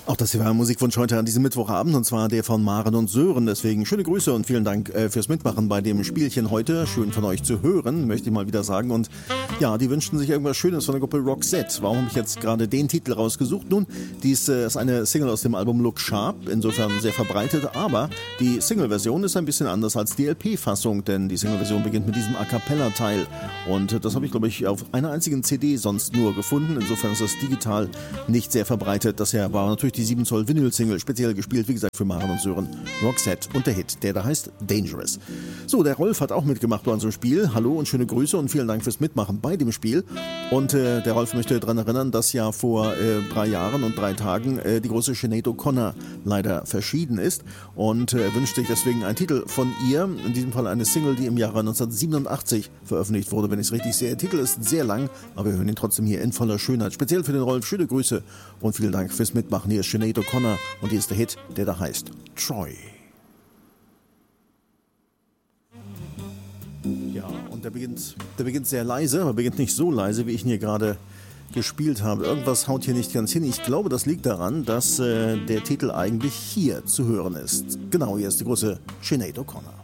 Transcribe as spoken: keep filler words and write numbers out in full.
Auch das hier war ein Musikwunsch heute an diesem Mittwochabend, und zwar der von Maren und Sören. Deswegen schöne Grüße und vielen Dank äh, fürs Mitmachen bei dem Spielchen heute. Schön von euch zu hören, möchte ich mal wieder sagen. Und ja, die wünschten sich irgendwas Schönes von der Gruppe Roxette. Warum habe ich jetzt gerade den Titel rausgesucht? Nun, dies äh, ist eine Single aus dem Album Look Sharp, insofern sehr verbreitet. Aber die Single-Version ist ein bisschen anders als die L P-Fassung, denn die Single-Version beginnt mit diesem A-Cappella-Teil. Und äh, das habe ich, glaube ich, auf einer einzigen C D sonst nur gefunden. Insofern ist das digital nicht sehr verbreitet. Das hier war natürlich die sieben Zoll Vinyl-Single, speziell gespielt, wie gesagt, für Maren und Sören. Roxette und der Hit, der da heißt Dangerous. So, der Rolf hat auch mitgemacht bei unserem Spiel. Hallo und schöne Grüße und vielen Dank fürs Mitmachen bei dem Spiel. Und äh, der Rolf möchte daran erinnern, dass ja vor äh, drei Jahren und drei Tagen äh, die große Sinead O'Connor leider verschieden ist. Und er äh, wünscht sich deswegen einen Titel von ihr, in diesem Fall eine Single, die im Jahre neunzehnhundertsiebenundachtzig veröffentlicht wurde, wenn ich es richtig sehe. Der Titel ist sehr lang, aber wir hören ihn trotzdem hier in voller Schönheit. Speziell für den Rolf, schöne Grüße und vielen Dank fürs Mitmachen. Hier ist Sinead O'Connor und hier ist der Hit, der da heißt Troy. Ja, und der beginnt, der beginnt sehr leise, aber beginnt nicht so leise, wie ich ihn hier gerade gespielt habe. Irgendwas haut hier nicht ganz hin. Ich glaube, das liegt daran, dass äh, der Titel eigentlich hier zu hören ist. Genau, hier ist die große Sinead O'Connor.